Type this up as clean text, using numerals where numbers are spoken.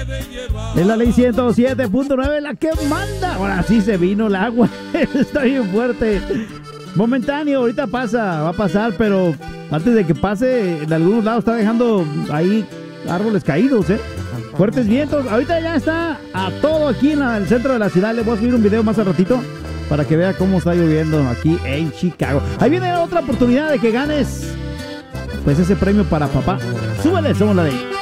Es la ley 107.9 la que manda. Ahora sí se vino el agua. Está bien fuerte. Momentáneo, ahorita pasa, va a pasar, pero antes de que pase, en algunos lados está dejando ahí árboles caídos, fuertes vientos. Ahorita ya está a todo aquí en el centro de la ciudad. Le voy a subir un video más al ratito para que vea cómo está lloviendo aquí en Chicago. Ahí viene otra oportunidad de que ganes pues ese premio para papá. Súbele, somos la ley.